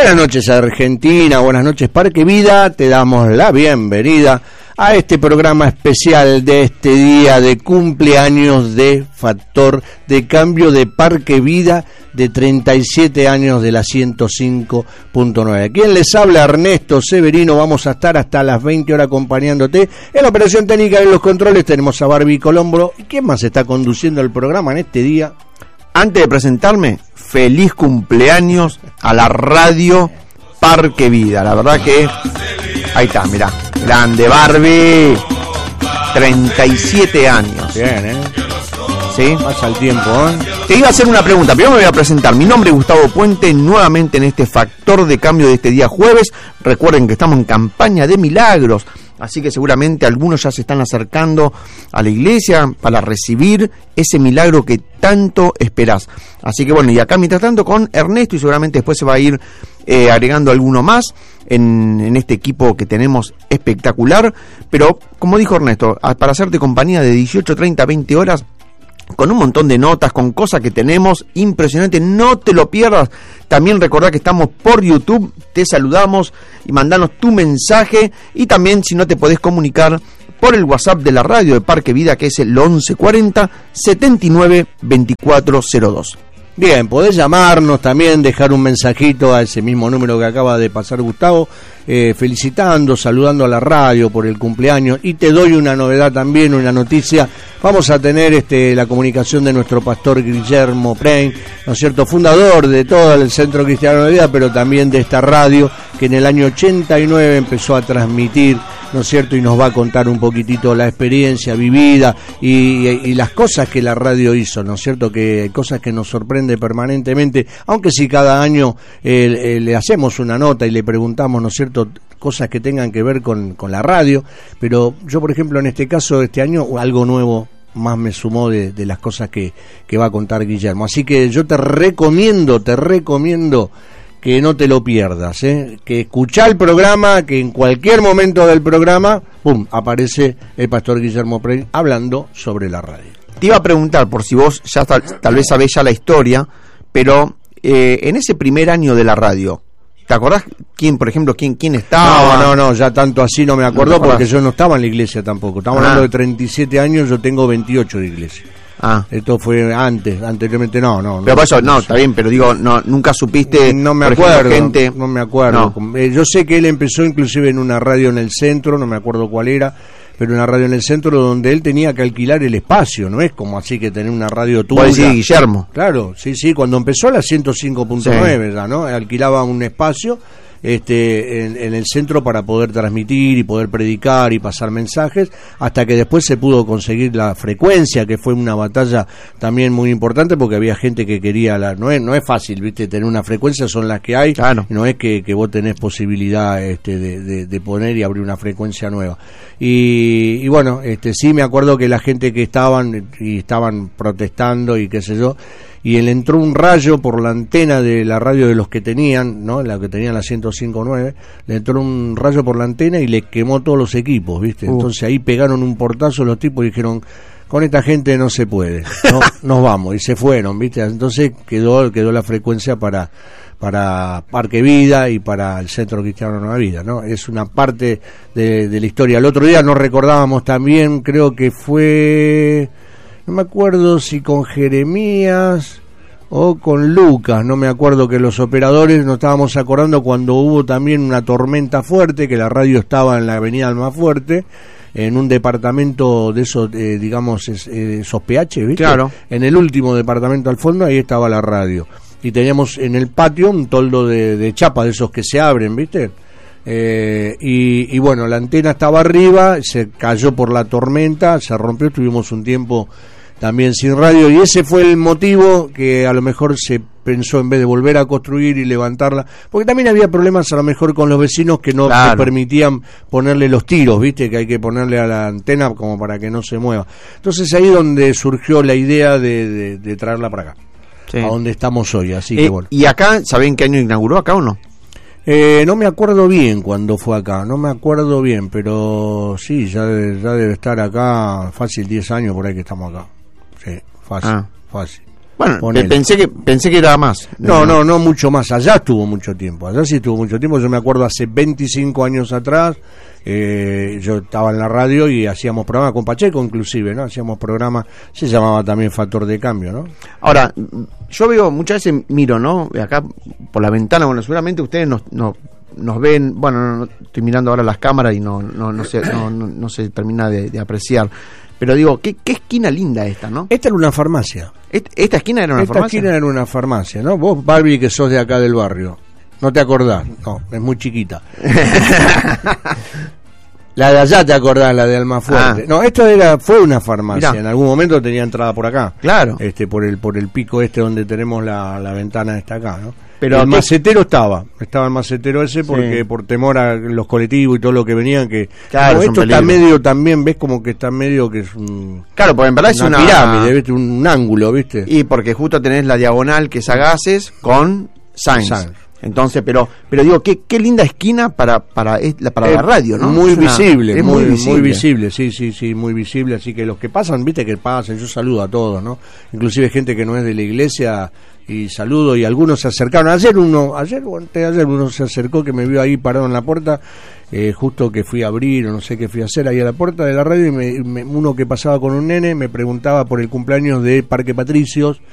Buenas noches Argentina, buenas noches Parque Vida, te damos la bienvenida a este programa especial de este día de cumpleaños de Factor de Cambio de Parque Vida de 37 años de la 105.9. Quien les habla, Ernesto Severino, vamos a estar hasta las 20 horas acompañándote. En la operación técnica y en los controles tenemos a Barbie Colombro. ¿Y quién más está conduciendo el programa en este día? Antes de presentarme, feliz cumpleaños a la radio Parque Vida. La verdad que ahí está, mirá, grande Barbie, 37 años. Bien, ¿Sí? Pasa el tiempo, Te iba a hacer una pregunta, primero me voy a presentar. Mi nombre es Gustavo Puente, nuevamente en este Factor de Cambio de este día jueves. Recuerden que estamos en campaña de milagros, así que seguramente algunos ya se están acercando a la iglesia para recibir ese milagro que tanto esperás. Así que bueno, y acá mientras tanto con Ernesto, y seguramente después se va a ir agregando alguno más en este equipo que tenemos espectacular. Pero como dijo Ernesto, para hacerte compañía de 18:30 a 20 horas, con un montón de notas, con cosas que tenemos impresionante, no te lo pierdas. También recordá que estamos por YouTube, te saludamos y mandanos tu mensaje, y también si no te podés comunicar por el WhatsApp de la radio de Parque Vida, que es el 1140 79 2402. Bien, podés llamarnos también, dejar un mensajito a ese mismo número que acaba de pasar Gustavo, felicitando, saludando a la radio por el cumpleaños. Y te doy una novedad también, una noticia. Vamos a tener la comunicación de nuestro pastor Guillermo Prein, ¿no es cierto?, fundador de todo el Centro Cristiano de Vida, pero también de esta radio, que en el año 89 empezó a transmitir, ¿no es cierto?, y nos va a contar un poquitito la experiencia vivida y las cosas que la radio hizo, ¿no es cierto?, que cosas que nos sorprende permanentemente, aunque si cada año le hacemos una nota y le preguntamos, ¿no es cierto?, cosas que tengan que ver con la radio. Pero yo, por ejemplo, en este caso, este año, algo nuevo más me sumó de las cosas que va a contar Guillermo. Así que yo te recomiendo que no te lo pierdas, que escuchá el programa, que en cualquier momento del programa, ¡pum!, aparece el pastor Guillermo Prein hablando sobre la radio. Te iba a preguntar, por si vos ya tal vez sabés ya la historia, pero en ese primer año de la radio, ¿te acordás quién, por ejemplo, quién estaba? No, ya tanto así no me acuerdo, porque yo no estaba en la iglesia tampoco. Estamos hablando de 37 años, yo tengo 28 de iglesia. Esto fue anteriormente no. Pero eso, no, está bien, pero digo, nunca supiste. No me acuerdo. Yo sé que él empezó inclusive en una radio en el centro, no me acuerdo cuál era, pero una radio en el centro donde él tenía que alquilar el espacio, no es como así que tener una radio tuya. Sí, Guillermo. Claro, sí, cuando empezó la 105.9, sí. Ya, ¿no? Alquilaba un espacio en el centro para poder transmitir y poder predicar y pasar mensajes, hasta que después se pudo conseguir la frecuencia, que fue una batalla también muy importante, porque había gente que quería no es fácil, ¿viste?, tener una frecuencia, son las que hay, claro. No es que vos tenés posibilidad de poner y abrir una frecuencia nueva. Y bueno, sí me acuerdo que la gente que estaban protestando y qué sé yo, y él entró un rayo por la antena de la radio de los que tenían, ¿no?, la que tenían la 105.9, le entró un rayo por la antena y le quemó todos los equipos, ¿viste? Entonces ahí pegaron un portazo los tipos y dijeron, con esta gente no se puede, no, nos vamos, y se fueron, ¿viste? Entonces quedó la frecuencia para Parque Vida y para el Centro Cristiano Nueva Vida, ¿no? Es una parte de la historia. El otro día nos recordábamos también, creo que fue, no me acuerdo si con Jeremías o con Lucas, no me acuerdo, que los operadores nos estábamos acordando cuando hubo también una tormenta fuerte, que la radio estaba en la avenida Almafuerte, en un departamento de esos, digamos, esos PH, ¿viste? Claro. En el último departamento al fondo, ahí estaba la radio. Y teníamos en el patio un toldo de chapa, de esos que se abren, ¿viste? Y bueno, la antena estaba arriba, se cayó por la tormenta, se rompió, estuvimos un tiempo también sin radio, y ese fue el motivo que a lo mejor se pensó, en vez de volver a construir y levantarla, porque también había problemas a lo mejor con los vecinos que no te permitían ponerle los tiros, ¿viste?, que hay que ponerle a la antena como para que no se mueva. Entonces ahí donde surgió la idea de traerla para acá, sí, a donde estamos hoy, así que bueno. ¿Y acá, saben qué año inauguró acá o no? No me acuerdo bien cuando fue acá, pero sí, ya debe estar acá fácil 10 años por ahí que estamos acá. Sí, fácil. Bueno, Ponele. pensé que era más. No, mucho más. Allá estuvo mucho tiempo. Allá sí estuvo mucho tiempo. Yo me acuerdo hace 25 años atrás, yo estaba en la radio y hacíamos programa con Pacheco, inclusive, ¿no? Hacíamos programa, se llamaba también Factor de Cambio, ¿no? Ahora, yo veo, muchas veces miro, ¿no? Acá por la ventana, bueno, seguramente ustedes nos ven, bueno, no, estoy mirando ahora las cámaras y no se termina de apreciar. Pero digo, ¿qué esquina linda esta, ¿no? Esta era una farmacia. ¿Esta esquina era una farmacia? Esta esquina era una farmacia, ¿no? Vos, Barbie, que sos de acá del barrio, ¿no te acordás? No, es muy chiquita. La de allá te acordás, la de Almafuerte. No, esto fue una farmacia. Mirá. En algún momento tenía entrada por acá. Claro. Por el pico donde tenemos la ventana esta acá, ¿no? Pero el macetero estaba el macetero ese porque sí. Por temor a los colectivos y todo lo que venían, que claro, esto está medio también, ves como que está medio que es un, claro, porque en verdad es una pirámide, ¿viste? Un ángulo, ¿viste? Y porque justo tenés la diagonal que es Agaces con Sáenz. Entonces, pero digo, qué linda esquina para la radio, ¿no? Muy visible, es muy visible, sí, muy visible, así que los que pasan, viste que pasan, yo saludo a todos, ¿no? Inclusive gente que no es de la iglesia, y saludo, y algunos se acercaron. Ayer uno se acercó, que me vio ahí parado en la puerta, justo que fui a abrir o no sé qué fui a hacer ahí a la puerta de la radio, y uno que pasaba con un nene me preguntaba por el cumpleaños de Parque Patricios,